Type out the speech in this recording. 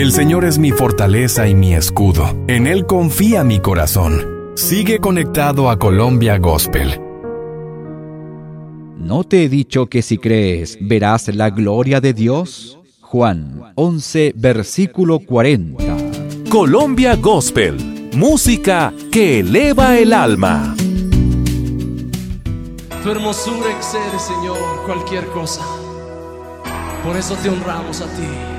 El Señor es mi fortaleza y mi escudo. En Él confía mi corazón. Sigue conectado a Colombia Gospel. ¿No te he dicho que si crees, verás la gloria de Dios? Juan 11, versículo 40. Colombia Gospel, música que eleva el alma. Tu hermosura excede, Señor, cualquier cosa. Por eso te honramos a ti.